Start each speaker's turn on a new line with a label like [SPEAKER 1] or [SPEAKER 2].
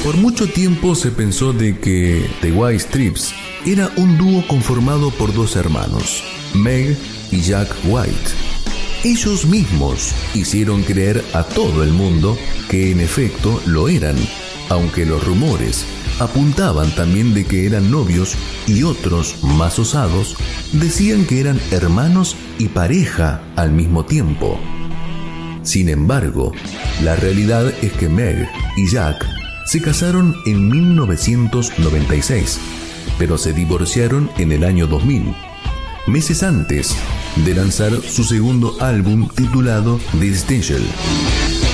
[SPEAKER 1] Por mucho tiempo se pensó de que The White Stripes era un dúo conformado por dos hermanos, Meg y Jack White. Ellos mismos hicieron creer a todo el mundo que en efecto lo eran, aunque los rumores apuntaban también de que eran novios y otros, más osados, decían que eran hermanos y pareja al mismo tiempo. Sin embargo, la realidad es que Meg y Jack se casaron en 1996, pero se divorciaron en el año 2000, meses antes de lanzar su segundo álbum titulado The Essential.